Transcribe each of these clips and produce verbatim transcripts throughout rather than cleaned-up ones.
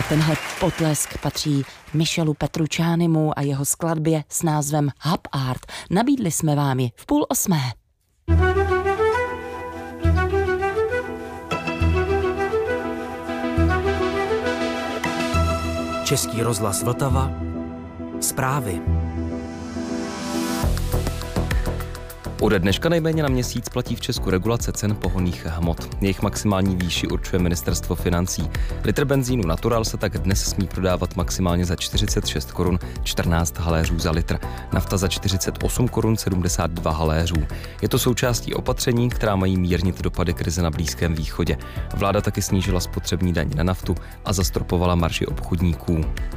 A tenhle potlesk patří Michelu Petruccianimu a jeho skladbě s názvem Hub Art. Nabídli jsme vám ji v půl osmé. Český rozhlas Vltava. Zprávy. Ode dneška nejméně na měsíc platí v Česku regulace cen pohonných hmot. Jejich maximální výši určuje ministerstvo financí. Litr benzínu Natural se tak dnes smí prodávat maximálně za čtyřicet šest korun čtrnáct haléřů za litr. Nafta za čtyřicet osm korun sedmdesát dva haléřů. Je to součástí opatření, která mají mírnit dopady krize na Blízkém východě. Vláda taky snížila spotřební daň na naftu a zastropovala marži obchodníků.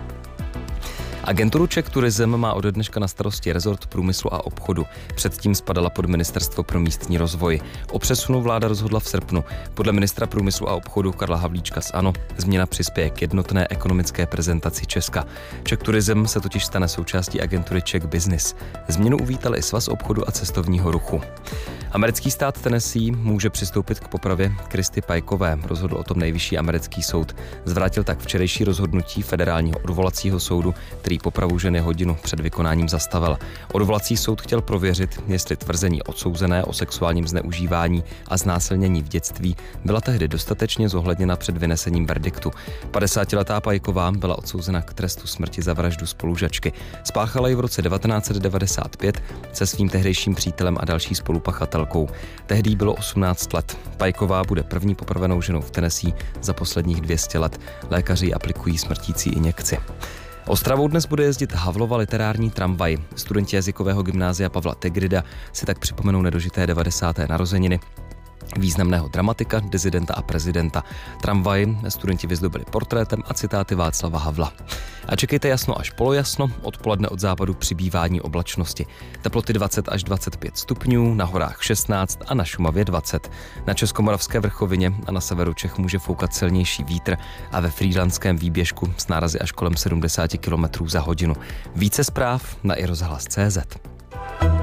Agenturu Czech Tourism má ode dneška na starosti rezort průmyslu a obchodu. Předtím spadala pod Ministerstvo pro místní rozvoj. O přesunu vláda rozhodla v srpnu. Podle ministra průmyslu a obchodu Karla Havlíčka z ANO změna přispěje k jednotné ekonomické prezentaci Česka. Czech Tourism se totiž stane součástí agentury Czech Business. Změnu uvítal i Svaz obchodu a cestovního ruchu. Americký stát Tennessee může přistoupit k popravě Christy Pikové, rozhodl o tom nejvyšší americký soud. Zvrátil tak včerejší rozhodnutí federálního odvolacího soudu, který popravu ženy hodinu před vykonáním zastavil. Odvolací soud chtěl prověřit, jestli tvrzení odsouzené o sexuálním zneužívání a znásilnění v dětství byla tehdy dostatečně zohledněna před vynesením verdiktu. padesátiletá Pajková byla odsouzena k trestu smrti za vraždu spolužačky. Spáchala ji v roce devatenáct set devadesát pět se svým tehdejším přítelem a další spolupachatelkou. Tehdy jí bylo osmnáct let. Pajková bude první popravenou ženou v Tennessee za posledních dvě stě let. Lékaři aplikují smrtící injekci. Ostravou dnes bude jezdit Havlova literární tramvaj. Studenti jazykového gymnázia Pavla Tegrida si tak připomenou nedožité devadesáté narozeniny významného dramatika, dizidenta a prezidenta. Tramvaj studenti vyzdobili portrétem a citáty Václava Havla. A čekejte jasno až polojasno, odpoledne od západu přibývání oblačnosti. Teploty dvacet až dvacet pět stupňů, na horách šestnáct a na Šumavě dvacet. Na Českomoravské vrchovině a na severu Čech může foukat silnější vítr a ve frýdlantském výběžku s nárazy až kolem sedmdesát kilometrů za hodinu. Více zpráv na i rozhlas tečka cé zet.